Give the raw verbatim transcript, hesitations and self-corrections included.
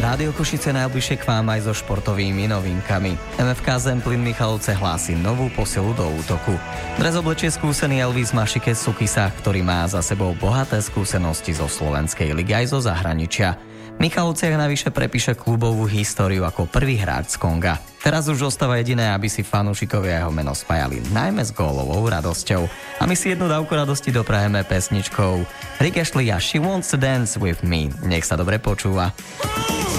Rádio Košice najbližšie k vám aj so športovými novinkami. em ef ká Zemplín Michalovce hlási novú posilu do útoku. Dres oblečie skúsený Elvis Mašike Sukisa, ktorý má za sebou bohaté skúsenosti zo slovenskej ligy aj zo zahraničia. V Michalovciach navyše prepíše klubovú históriu ako prvý hráč z Konga. Teraz už ostáva jediné, aby si fanúšikovia jeho meno spájali najmä s gólovou radosťou. A my si jednu dávku radosti doprajeme pesničkou Rick Astley a She Wants to Dance with Me. Nech sa dobre počúva.